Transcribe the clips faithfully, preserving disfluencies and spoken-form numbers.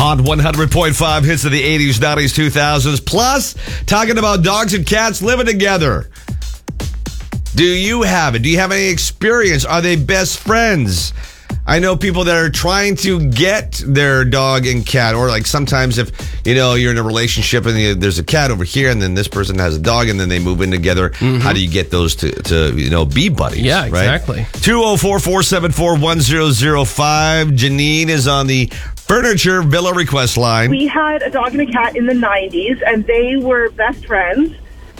Hot one hundred point five hits of the eighties, nineties, two thousands. Plus, talking about dogs and cats living together. Do you have it? Do you have any experience? Are they best friends? I know people that are trying to get their dog and cat, or like sometimes if, you know, you're in a relationship and you, there's a cat over here and then this person has a dog and then they move in together. Mm-hmm. How do you get those to, to, you know, be buddies? Yeah, right? exactly. two oh four, four seven four, one oh oh five. Janine is on the Furniture Villa request line. We had a dog and a cat in the nineties and they were best friends.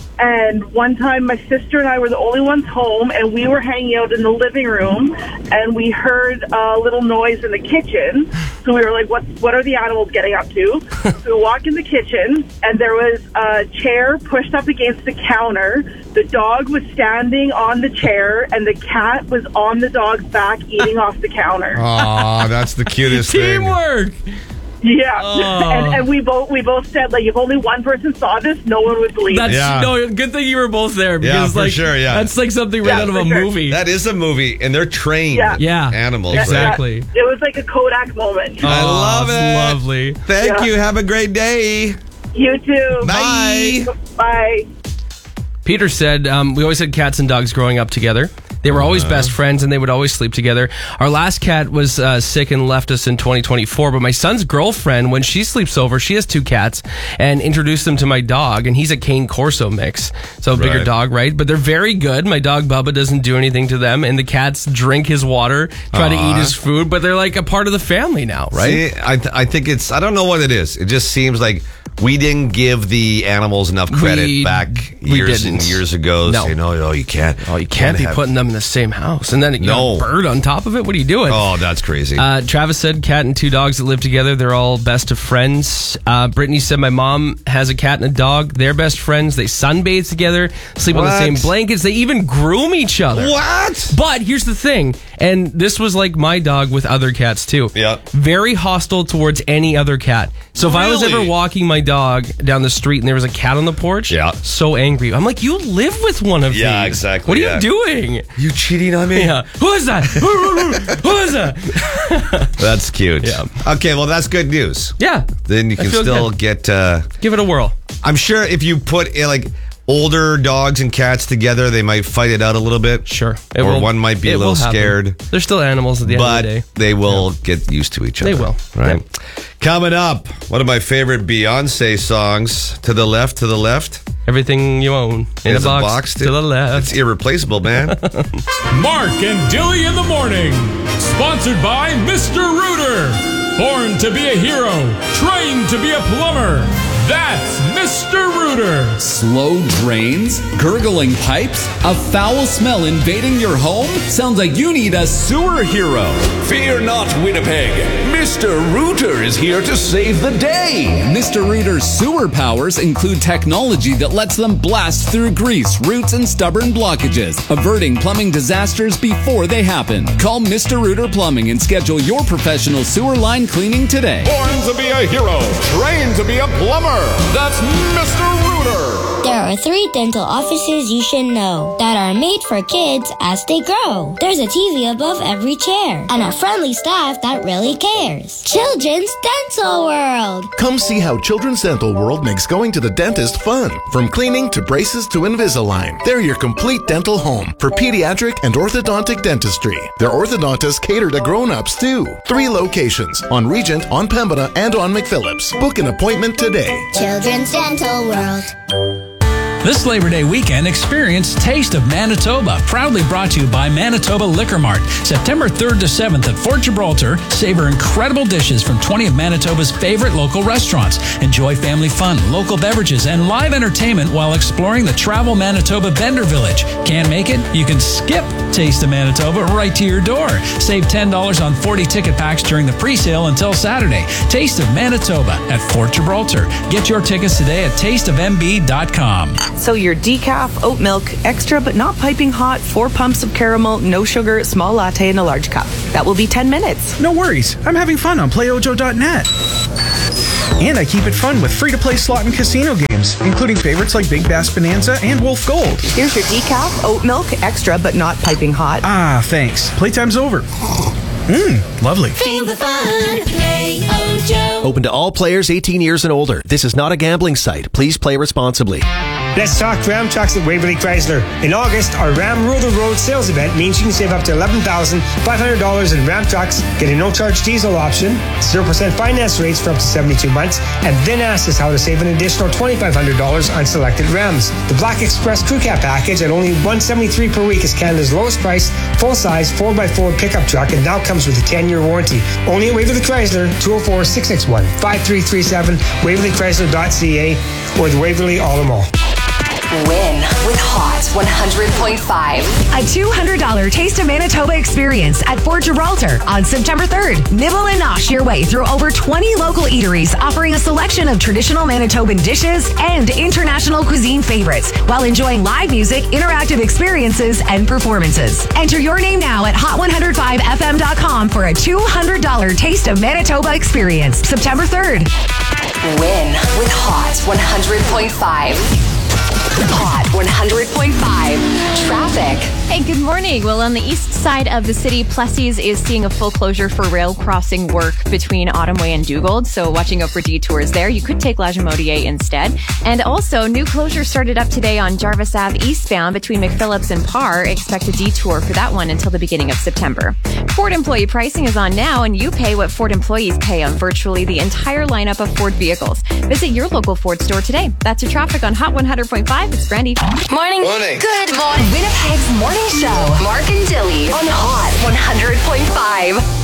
And one time my sister and I were the only ones home and we were hanging out in the living room and we heard a little noise in the kitchen. So we were like, what What are the animals getting up to? So we walk in the kitchen and there was a chair pushed up against the counter. The dog was standing on the chair and the cat was on the dog's back eating off the counter. Oh, that's the cutest thing. Teamwork. Yeah, oh. and, and we both we both said, like, if only one person saw this, no one would believe that's, it. Yeah. No, good thing you were both there. Because, Yeah, for like, sure, yeah. That's like something right Yeah, out of for a sure. movie. That is a movie, and they're trained Yeah. Yeah. animals. Exactly. Yeah. It was like a Kodak moment. Oh, I love it's it. lovely. Thank Yeah. you. Have a great day. You too. Bye. Bye. Peter said, um, we always had cats and dogs growing up together. They were always Uh-huh. best friends, and they would always sleep together. Our last cat was uh, sick and left us in twenty twenty-four, but my son's girlfriend, when she sleeps over, she has two cats, and introduced them to my dog, and he's a Cane Corso mix, so a bigger Right. dog, right? But they're very good. My dog, Bubba, doesn't do anything to them, and the cats drink his water, try to eat his food, but they're like a part of the family now, right? See, I, th- I think it's, I don't know what it is. It just seems like we didn't give the animals enough credit We- back we years didn't. and years ago. No. Saying, oh, no, you can't. Oh, you can't be have- putting them in the same house. And then you No. got a bird on top of it? What are you doing? Oh, that's crazy. Uh, Travis said cat and two dogs that live together. They're all best of friends. Uh, Brittany said my mom has a cat and a dog. They're best friends. They sunbathe together, sleep on the What? same blankets. They even groom each other. What? But here's the thing, and this was like my dog with other cats too. Yeah. Very hostile towards any other cat. So if I was Really? ever walking my dog down the street and there was a cat on the porch, Yeah. so angry. I'm like, you live with one of Yeah, these. exactly, What are yeah. you doing? You cheating on me? Yeah. Who is that? Who is that? That's cute. Yeah. Okay, well, that's good news. Yeah. Then you I can feel still good. get, uh, Give it a whirl. I'm sure if you put uh, like older dogs and cats together, they might fight it out a little bit. Sure. It or will- one might be a it little will happen. scared. They're still animals at the end But of the day. they will get used to each other. They will. Right? Coming up, one of my favorite Beyonce songs, To the Left, To the Left. Everything you own in a Is box, too. to the left. It's irreplaceable, man. Mark and Dilly in the morning. Sponsored by Mister Rooter. Born to be a hero, trained to be a plumber. That's Mister Rooter. Slow drains? Gurgling pipes? A foul smell invading your home? Sounds like you need a sewer hero. Fear not, Winnipeg. Mister Rooter is here to save the day. Mister Rooter's sewer powers include technology that lets them blast through grease, roots, and stubborn blockages, averting plumbing disasters before they happen. Call Mister Rooter Plumbing and schedule your professional sewer line cleaning today. Born to be a hero, trained to be a plumber. That's Mister Rooter. There are three dental offices you should know that are made for kids as they grow. There's a T V above every chair and a friendly staff that really cares. Children's Dental World. Come see how Children's Dental World makes going to the dentist fun. From cleaning to braces to Invisalign, they're your complete dental home for pediatric and orthodontic dentistry. Their orthodontists cater to grown-ups too. Three locations, on Regent, on Pembina, and on McPhillips. Book an appointment today. Children's Dental World. This Labor Day weekend, experience Taste of Manitoba, proudly brought to you by Manitoba Liquor Mart. September third to seventh at Fort Gibraltar, savor incredible dishes from twenty of Manitoba's favorite local restaurants. Enjoy family fun, local beverages, and live entertainment while exploring the Travel Manitoba Vendor Village. Can't make it? You can skip Taste of Manitoba right to your door. Save ten dollars on forty ticket packs during the pre-sale until Saturday. Taste of Manitoba at Fort Gibraltar. Get your tickets today at taste of m b dot com. So your decaf, oat milk, extra but not piping hot, four pumps of caramel, no sugar, small latte in a large cup. That will be ten minutes. No worries. I'm having fun on play ojo dot net. And I keep it fun with free-to-play slot and casino games, including favorites like Big Bass Bonanza and Wolf Gold. Here's your decaf, oat milk, extra but not piping hot. Ah, thanks. Playtime's over. Mmm, Lovely. Feel the fun. Play Ojo. Open to all players eighteen years and older. This is not a gambling site. Please play responsibly. Let's talk Ram trucks at Waverly Chrysler. In August, our Ram Rule the Road sales event means you can save up to eleven thousand five hundred dollars in Ram trucks, get a no-charge diesel option, zero percent finance rates for up to seventy-two months, and then ask us how to save an additional twenty-five hundred dollars on selected Rams. The Black Express Crew Cab package at only one hundred seventy-three dollars per week is Canada's lowest price, full-size four by four pickup truck, and now comes with a ten-year warranty. Only at Waverly Chrysler, two oh four, six six one, five three three seven, waverly chrysler dot c a, or the Waverly Auto Mall. Win with Hot one hundred point five. A two hundred dollars Taste of Manitoba experience at Fort Gibraltar on September third. Nibble and nosh your way through over twenty local eateries offering a selection of traditional Manitoban dishes and international cuisine favorites while enjoying live music, interactive experiences, and performances. Enter your name now at hot one oh five f m dot com for a two hundred dollars Taste of Manitoba experience September third. Win with Hot one hundred point five. Hot one hundred point five. Traffic. Hey, good morning. Well, on the east side of the city, Plessis is seeing a full closure for rail crossing work between Autumn Way and Dugald, so watching out for detours there. You could take La Jamodier instead. And also, new closure started up today on Jarvis Ave eastbound between McPhillips and Parr. Expect a detour for that one until the beginning of September. Ford employee pricing is on now, and you pay what Ford employees pay on virtually the entire lineup of Ford vehicles. Visit your local Ford store today. That's your traffic on Hot one hundred point five. It's Brandy. Morning. Morning. Good morning. Winnipeg's morning show. Mark and Dilly on Hot one hundred point five.